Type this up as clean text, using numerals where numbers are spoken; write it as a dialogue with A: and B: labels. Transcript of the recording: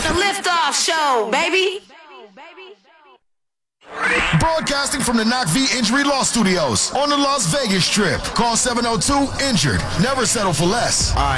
A: the Liftoff Show, baby.
B: Broadcasting from the Knock V Injury Law Studios on the Las Vegas Strip. Call 702-INJURED. Never settle for less.
C: All right.